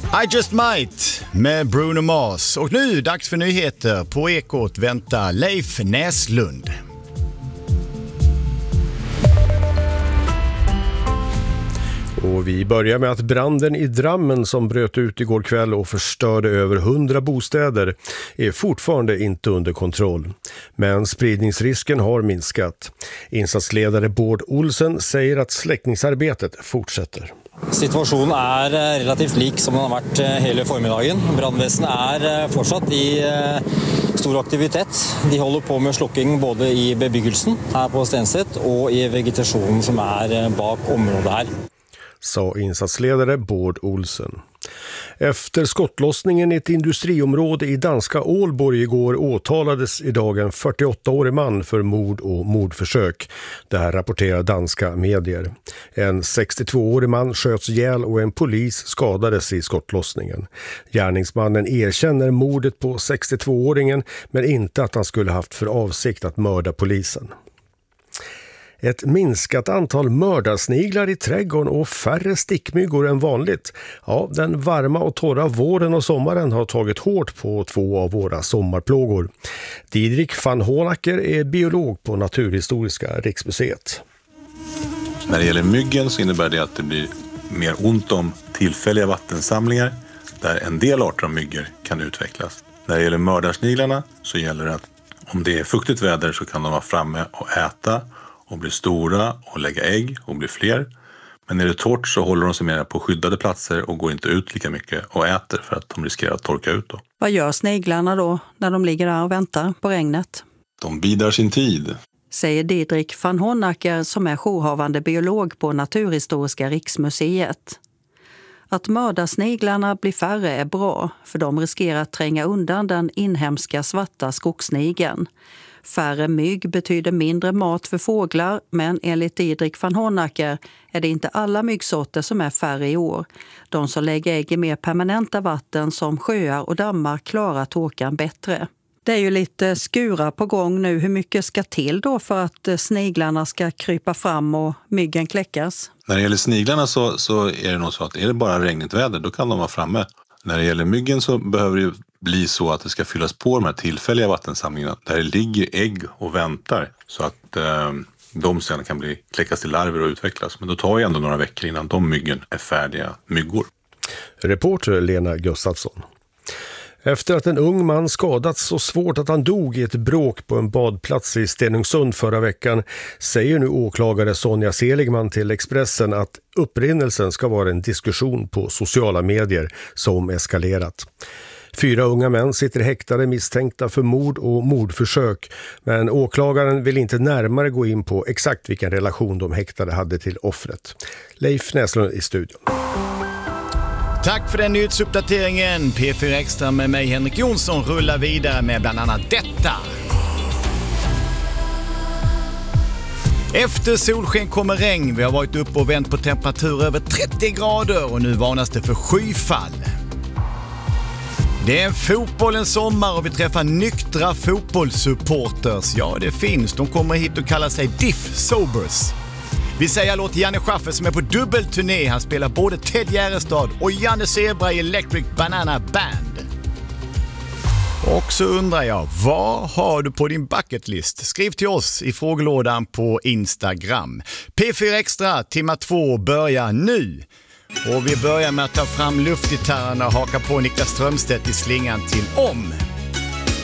I Just Might med Bruno Mars. Och nu dags för nyheter. På Ekot väntar Leif Näslund. Och vi börjar med att branden i Drammen som bröt ut igår kväll och förstörde över 100 bostäder är fortfarande inte under kontroll. Men spridningsrisken har minskat. Insatsledare Bård Olsen säger att släckningsarbetet fortsätter. Situationen är relativt lik som den har varit hela förmiddagen. Brandväsendet är fortsatt i stor aktivitet. De håller på med slukking både i bebyggelsen här på Stenset och i vegetationen som är bak området här. Sa insatsledare Bård Olsen. Efter skottlossningen i ett industriområde i danska Ålborg igår åtalades idag en 48-årig man för mord och mordförsök. Det här rapporterar danska medier. En 62-årig man sköts ihjäl och en polis skadades i skottlossningen. Gärningsmannen erkänner mordet på 62-åringen men inte att han skulle haft för avsikt att mörda polisen. Ett minskat antal mördarsniglar i trädgården och färre stickmyggor än vanligt. Ja, den varma och torra våren och sommaren har tagit hårt på två av våra sommarplågor. Didrik van Honacker är biolog på Naturhistoriska riksmuseet. När det gäller myggen så innebär det att det blir mer ont om tillfälliga vattensamlingar där en del arter av myggor kan utvecklas. När det gäller mördarsniglarna så gäller det att om det är fuktigt väder så kan de vara framme och äta och blir stora och lägga ägg och blir fler. Men när det är torrt så håller de sig mer på skyddade platser och går inte ut lika mycket och äter för att de riskerar att torka ut då. Vad gör sniglarna då när de ligger där och väntar på regnet? De bidar sin tid. Säger Didrik van Honacker som är jourhavande biolog på Naturhistoriska riksmuseet. Att mördarsniglarna blir färre är bra för de riskerar att tränga undan den inhemska svarta skogssnigeln. Färre mygg betyder mindre mat för fåglar, men enligt Didrik van Honacker är det inte alla myggsorter som är färre i år. De som lägger ägg i mer permanenta vatten som sjöar och dammar klarar torkan bättre. Det är ju lite skura på gång nu. Hur mycket ska till då för att sniglarna ska krypa fram och myggen kläckas? När det gäller sniglarna så är det nog så att är det bara regnigt väder då kan de vara framme. När det gäller myggen så behöver det bli så att det ska fyllas på de här tillfälliga vattensamlingarna där det ligger ägg och väntar så att de sen kan kläckas till larver och utvecklas. Men då tar det ändå några veckor innan de myggen är färdiga myggor. Reporter Lena Gustafsson. Efter att en ung man skadats så svårt att han dog i ett bråk på en badplats i Stenungsund förra veckan säger nu åklagare Sonja Seligman till Expressen att upprinnelsen ska vara en diskussion på sociala medier som eskalerat. 4 unga män sitter häktade misstänkta för mord och mordförsök, men åklagaren vill inte närmare gå in på exakt vilken relation de häktade hade till offret. Leif Näslund i studion. Tack för den nyhetsuppdateringen. P4 Extra med mig Henrik Jonsson rullar vidare med bland annat detta. Efter solsken kommer regn. Vi har varit uppe och vänt på temperatur över 30 grader och nu varnas det för skyfall. Det är en fotbollens sommar och vi träffar nyktra fotbollssupporters. Ja, det finns. De kommer hit och kallar sig Diff Sobers. Vi säger hallå till Janne Schaffer som är på dubbelturné. Han spelar både Ted Gärdestad och Janne Zebra i Electric Banana Band. Och så undrar jag, vad har du på din bucketlist? Skriv till oss i frågelådan på Instagram. P4 Extra, timma 2 börjar nu. Och vi börjar med att ta fram luftgitarrerna och haka på Niklas Strömstedt i slingan till Om.